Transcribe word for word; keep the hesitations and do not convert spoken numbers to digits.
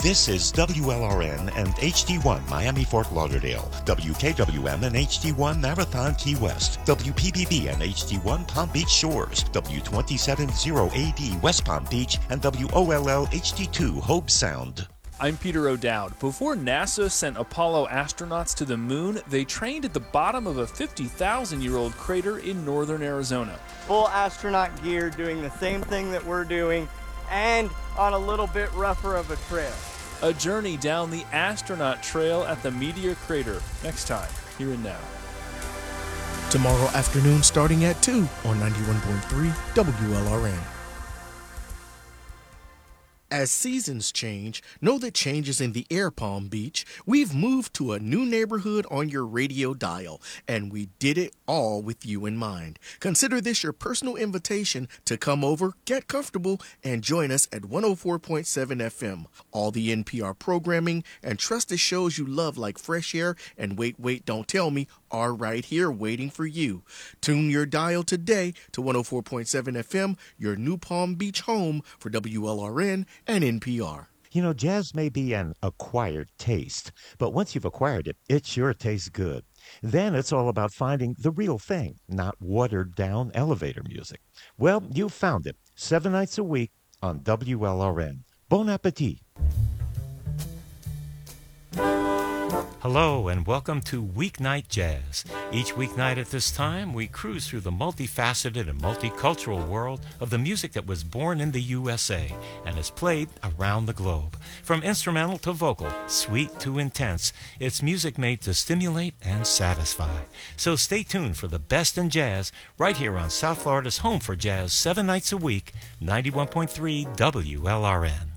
This is W L R N and H D one Miami Fort Lauderdale, W K W M and H D one Marathon Key West, W P B B and H D one Palm Beach Shores, W two seven zero A D West Palm Beach, and W O L L H D two Hobe Sound. I'm Peter O'Dowd. Before NASA sent Apollo astronauts to the moon, they trained at the bottom of a fifty thousand year old crater in northern Arizona. Full astronaut gear, doing the same thing that we're doing, and on a little bit rougher of a trail. A journey down the astronaut trail at the Meteor Crater. Next time, here and now. Tomorrow afternoon starting at two on ninety-one point three W L R N. As seasons change, know that change is in the air, Palm Beach. We've moved to a new neighborhood on your radio dial, and we did it all with you in mind. Consider this your personal invitation to come over, get comfortable, and join us at one oh four point seven F M. All the N P R programming and trusted shows you love like Fresh Air and Wait, Wait, Don't Tell Me are right here waiting for you. Tune your dial today to one oh four point seven F M, your new Palm Beach home for W L R N and N P R. You know, jazz may be an acquired taste, but once you've acquired it, it sure tastes good. Then it's all about finding the real thing, not watered-down elevator music. Well, you found it, seven nights a week on W L R N. Bon appetit. Hello and welcome to Weeknight Jazz. Each weeknight at this time, we cruise through the multifaceted and multicultural world of the music that was born in the U S A and is played around the globe. From instrumental to vocal, sweet to intense, it's music made to stimulate and satisfy. So stay tuned for the best in jazz right here on South Florida's home for jazz seven nights a week, ninety-one point three W L R N.